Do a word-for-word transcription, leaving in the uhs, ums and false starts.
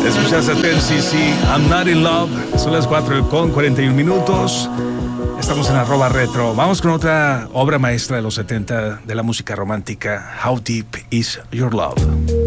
Escuchas a Ten C C, I'm Not In Love. Son las cuatro con cuarenta y un minutos. Estamos en arroba retro. Vamos con otra obra maestra de los setenta de la música romántica, How Deep Is Your Love.